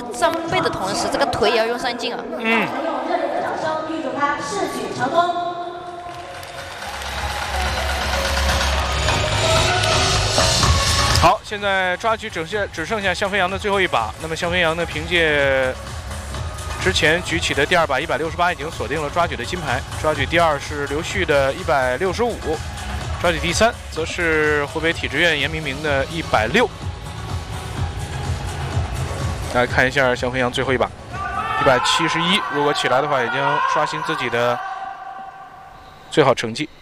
张背的同时，这个腿也要用上劲啊。 嗯。 掌声预祝他试举成功。 好，现在抓举只剩下向飞扬的最后一把。那么向飞扬呢，凭借之前举起的第2把168，已经锁定了抓举的金牌。抓举第2是刘旭的165，抓举第3则是湖北体制院严明明的160。来看一下向飞扬最后一把171，如果起来的话，已经刷新自己的最好成绩。